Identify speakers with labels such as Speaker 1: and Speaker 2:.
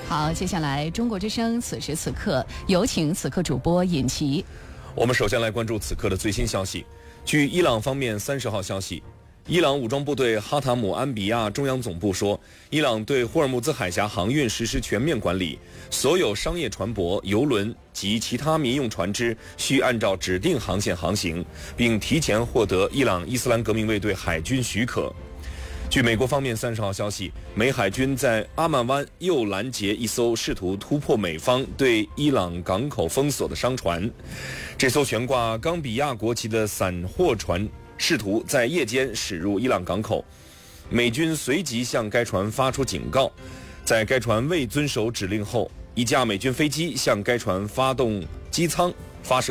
Speaker 1: 好，接下来中国之声此时此刻有请此刻主播尹奇。
Speaker 2: 我们首先来关注此刻的最新消息。据伊朗方面30号消息，伊朗武装部队哈塔姆安比亚中央总部说，伊朗对霍尔木兹海峡航运实施全面管理，所有商业船舶、邮轮及其他民用船只需按照指定航线航行，并提前获得伊朗伊斯兰革命卫队海军许可。据美国方面30号消息，美海军在阿曼湾又拦截一艘试图突破美方对伊朗港口封锁的商船。这艘悬挂冈比亚国旗的散货船试图在夜间驶入伊朗港口，美军随即向该船发出警告。在该船未遵守指令后，一架美军飞机向该船发动机舱